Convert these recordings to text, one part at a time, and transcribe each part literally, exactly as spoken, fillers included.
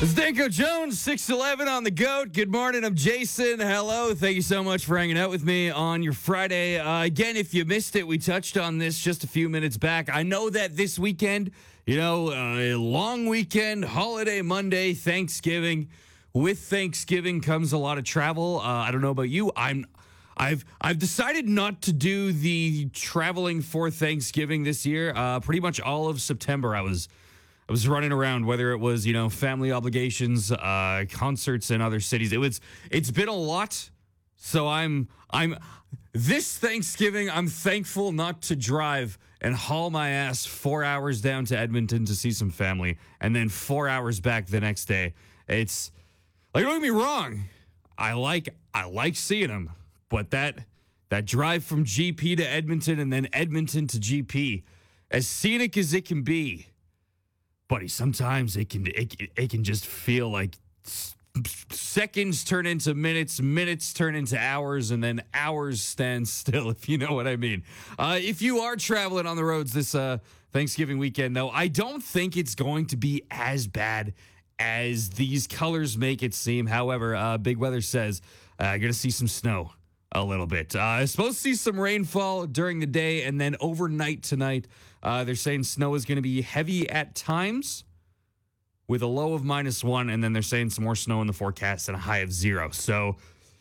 It's Danko Jones, six eleven on the GOAT. Good morning. I'm Jason. Hello. Thank you so much for hanging out with me on your Friday. Uh, again, if you missed it, we touched on this just a few minutes back. I know that this weekend, you know, a uh, long weekend, holiday Monday, Thanksgiving. With Thanksgiving comes a lot of travel. Uh, I don't know about you. I'm I've I've decided not to do the traveling for Thanksgiving this year. Uh, pretty much all of September, I was I was running around, whether it was, you know, family obligations, uh, concerts in other cities. It was, it's been a lot. So I'm, I'm, this Thanksgiving, I'm thankful not to drive and haul my ass four hours down to Edmonton to see some family and then four hours back the next day. It's, like, don't get me wrong. I like, I like seeing them, but that, that drive from G P to Edmonton and then Edmonton to G P, as scenic as it can be, buddy, sometimes it can it, it can just feel like seconds turn into minutes, minutes turn into hours, and then hours stand still, if you know what I mean. Uh, if you are traveling on the roads this uh, Thanksgiving weekend, though, I don't think it's going to be as bad as these colors make it seem. However, uh, Big Weather says uh, you're going to see some snow a little bit. Uh, supposed to see some rainfall during the day, and then overnight tonight, uh, they're saying snow is going to be heavy at times with a low of minus one, and then they're saying some more snow in the forecast and a high of zero. So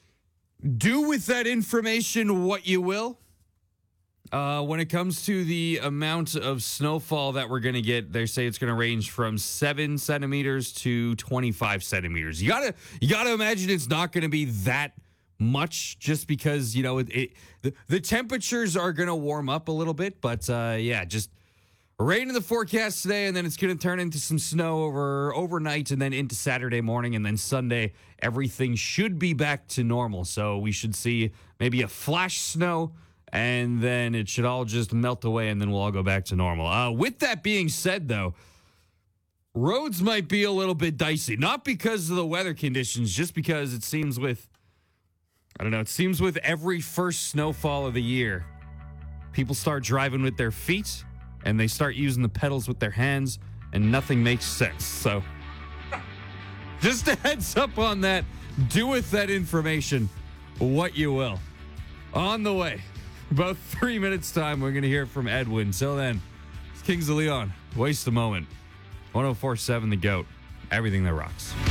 do with that information what you will. Uh, when it comes to the amount of snowfall that we're going to get, they say it's going to range from seven centimeters to twenty-five centimeters. You gotta, you gotta imagine it's not going to be that much, just because, you know, it, it the, the temperatures are going to warm up a little bit, but uh yeah, just rain in the forecast today, and then it's going to turn into some snow over overnight, and then into Saturday morning, and then Sunday everything should be back to normal. So we should see maybe a flash snow, and then it should all just melt away, and then we'll all go back to normal. Uh with that being said, though, roads might be a little bit dicey, not because of the weather conditions, just because it seems with I don't know. It seems with every first snowfall of the year, people start driving with their feet and they start using the pedals with their hands, and nothing makes sense. So just a heads up on that. Do with that information what you will. On the way, about three minutes time, we're going to hear from Edwin. Till then, it's Kings of Leon. Waste a moment. one oh four point seven The GOAT. Everything that rocks.